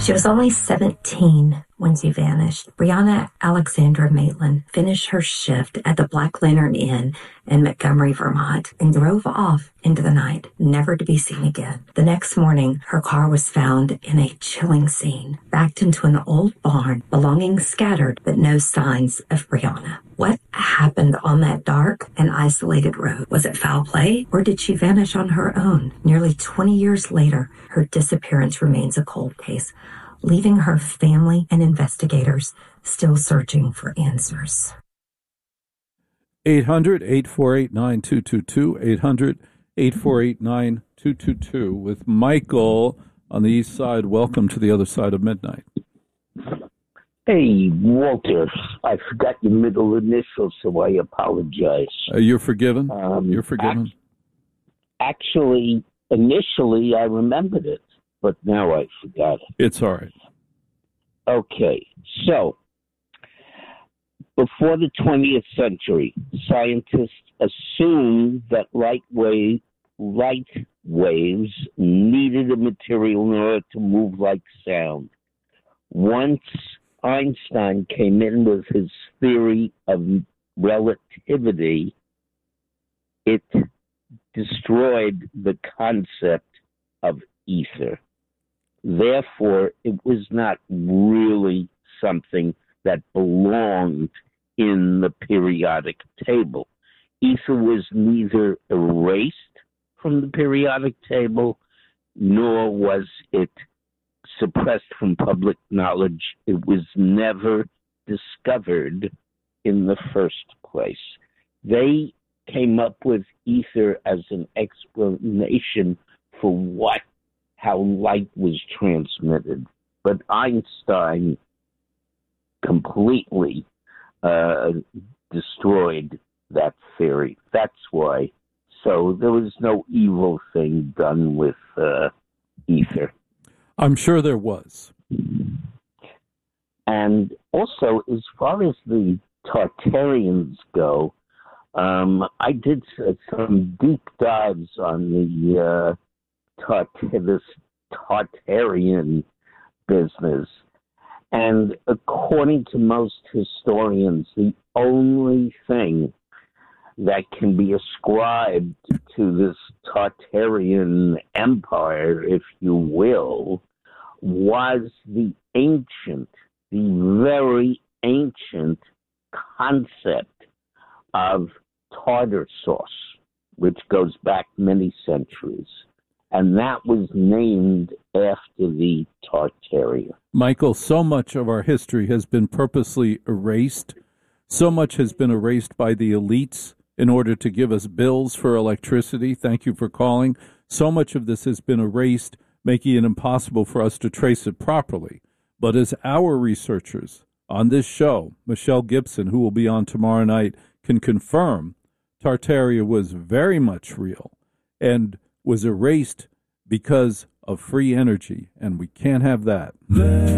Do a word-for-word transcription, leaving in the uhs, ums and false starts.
She was only seventeen when she vanished. Brianna Alexandra Maitland finished her shift at the Black Lantern Inn in Montgomery, Vermont, and drove off into the night, never to be seen again. The next morning, her car was found in a chilling scene, backed into an old barn, belongings scattered, but no signs of Brianna. What happened on that dark and isolated road? Was it foul play, or did she vanish on her own? Nearly twenty years later, her disappearance remains a cold case, leaving her family and investigators still searching for answers. eight hundred, eight four eight, nine two two two, eight hundred, eight four eight, nine two two two, with Michael on the east side. Welcome to the other side of midnight. Hey, Walter, I forgot your middle initial, so I apologize. Uh, you're forgiven? Um, you're forgiven? Ac- actually, initially, I remembered it, but now I forgot it. It's all right. Okay, so before the twentieth century, scientists assumed that light wave, light waves needed a material in order to move like sound. Once Einstein came in with his theory of relativity, it destroyed the concept of ether. Therefore, it was not really something that belonged in the periodic table. Ether was neither erased from the periodic table, nor was it suppressed from public knowledge. It was never discovered in the first place. They came up with ether as an explanation for what, how light was transmitted. But Einstein completely uh, destroyed that theory. That's why. So there was no evil thing done with uh, ether. I'm sure there was. And also, as far as the Tartarians go, um, I did some deep dives on the uh, Tart- this Tartarian business. And according to most historians, the only thing that can be ascribed to this Tartarian empire, if you will, was the ancient, the very ancient concept of tartar sauce, which goes back many centuries. And that was named after the Tartaria. Michael, so much of our history has been purposely erased. So much has been erased by the elites in order to give us bills for electricity. Thank you for calling. So much of this has been erased, making it impossible for us to trace it properly. But as our researchers on this show, Michelle Gibson, who will be on tomorrow night, can confirm, Tartaria was very much real and was erased because of free energy, and we can't have that.